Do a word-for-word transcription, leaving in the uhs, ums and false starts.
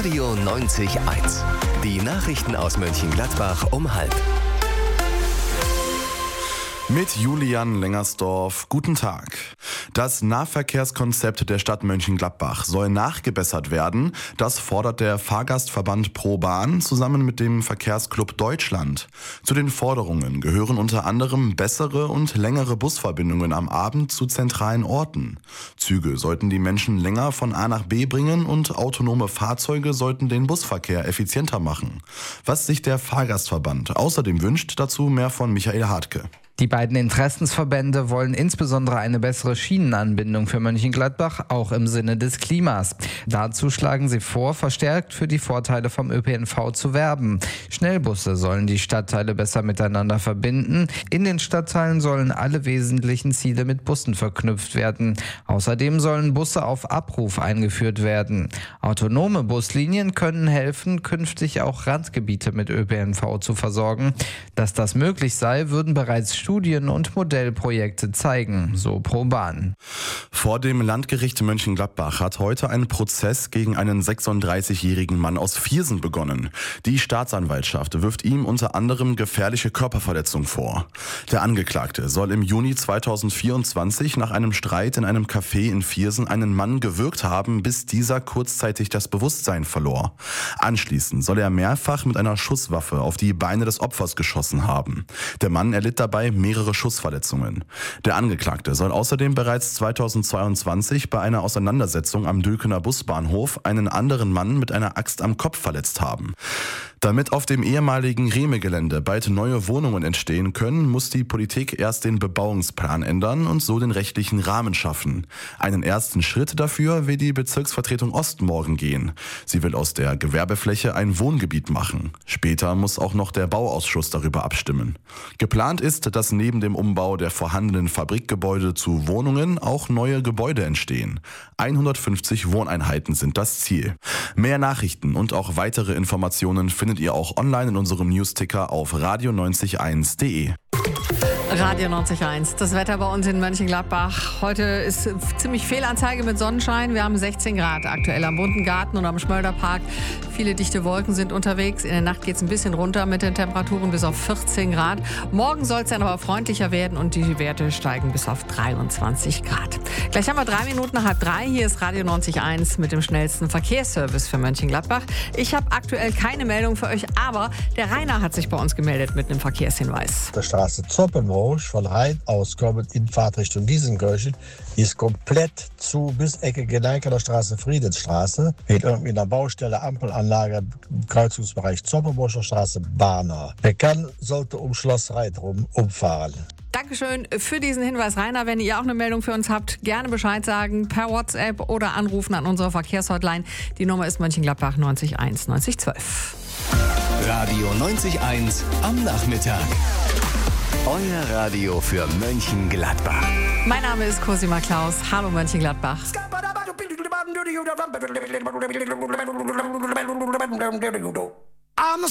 Radio neunzig eins. Die Nachrichten aus Mönchengladbach um halb. Mit Julian Lengersdorf. Guten Tag. Das Nahverkehrskonzept der Stadt Mönchengladbach soll nachgebessert werden. Das fordert der Fahrgastverband ProBahn zusammen mit dem Verkehrsclub Deutschland. Zu den Forderungen gehören unter anderem bessere und längere Busverbindungen am Abend zu zentralen Orten. Züge sollten die Menschen länger von A nach B bringen und autonome Fahrzeuge sollten den Busverkehr effizienter machen. Was sich der Fahrgastverband außerdem wünscht, dazu mehr von Michael Hartke. Die beiden Interessensverbände wollen insbesondere eine bessere Schienenanbindung für Mönchengladbach, auch im Sinne des Klimas. Dazu schlagen sie vor, verstärkt für die Vorteile vom Ö P N V zu werben. Schnellbusse sollen die Stadtteile besser miteinander verbinden. In den Stadtteilen sollen alle wesentlichen Ziele mit Bussen verknüpft werden. Außerdem sollen Busse auf Abruf eingeführt werden. Autonome Buslinien können helfen, künftig auch Randgebiete mit Ö P N V zu versorgen. Dass das möglich sei, würden bereits Studien und Modellprojekte zeigen, so ProBahn. Vor dem Landgericht Mönchengladbach hat heute ein Prozess gegen einen sechsunddreißigjährigen Mann aus Viersen begonnen. Die Staatsanwaltschaft wirft ihm unter anderem gefährliche Körperverletzung vor. Der Angeklagte soll im Juni zweitausendvierundzwanzig nach einem Streit in einem Café in Viersen einen Mann gewürgt haben, bis dieser kurzzeitig das Bewusstsein verlor. Anschließend soll er mehrfach mit einer Schusswaffe auf die Beine des Opfers geschossen haben. Der Mann erlitt dabei mehrere Schussverletzungen. Der Angeklagte soll außerdem bereits zweitausendzweiundzwanzig bei einer Auseinandersetzung am Dülkener Busbahnhof einen anderen Mann mit einer Axt am Kopf verletzt haben. Damit auf dem ehemaligen Rehme-Gelände bald neue Wohnungen entstehen können, muss die Politik erst den Bebauungsplan ändern und so den rechtlichen Rahmen schaffen. Einen ersten Schritt dafür will die Bezirksvertretung Ost morgen gehen. Sie will aus der Gewerbefläche ein Wohngebiet machen. Später muss auch noch der Bauausschuss darüber abstimmen. Geplant ist, dass neben dem Umbau der vorhandenen Fabrikgebäude zu Wohnungen auch neue Gebäude entstehen. hundertfünfzig Wohneinheiten sind das Ziel. Mehr Nachrichten und auch weitere Informationen findet ihr auch online in unserem Newsticker auf radio neunzig eins punkt de. Radio neunzig Komma eins. Das Wetter bei uns in Mönchengladbach. Heute ist ziemlich Fehlanzeige mit Sonnenschein. Wir haben sechzehn Grad aktuell am Bunten Garten und am Schmölderpark. Viele dichte Wolken sind unterwegs. In der Nacht geht es ein bisschen runter mit den Temperaturen bis auf vierzehn Grad. Morgen soll es dann aber freundlicher werden und die Werte steigen bis auf dreiundzwanzig Grad. Gleich haben wir drei Minuten nach halb drei. Hier ist Radio neunzig Komma eins mit dem schnellsten Verkehrsservice für Mönchengladbach. Ich habe aktuell keine Meldung für euch, aber der Rainer hat sich bei uns gemeldet mit einem Verkehrshinweis. Der Straße Zoppenbruch von Rhein aus kommend in Fahrtrichtung Giesenkirchen ist komplett zu bis Ecke Geneikener Straße, Friedensstraße. Mit irgendwie einer Baustelle, Ampelanlage, Kreuzungsbereich Zoppenbrucher Straße, Bahner. Bekannt sollte um Schloss Reit rum umfahren. Dankeschön für diesen Hinweis, Rainer. Wenn ihr auch eine Meldung für uns habt, gerne Bescheid sagen per WhatsApp oder anrufen an unsere Verkehrshotline. Die Nummer ist Mönchengladbach neunzig eins neunzig zwölf. Radio neunzig eins am Nachmittag. Euer Radio für Mönchengladbach. Mein Name ist Cosima Klaus. Hallo Mönchengladbach. I'm